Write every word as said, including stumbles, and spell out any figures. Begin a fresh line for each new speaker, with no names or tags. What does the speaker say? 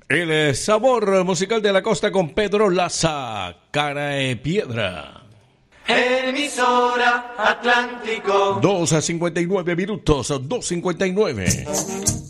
El sabor musical de la costa con Pedro Laza, Cara de Piedra.
Emisora Atlántico.
dos a cincuenta y nueve minutos, dos cincuenta y nueve.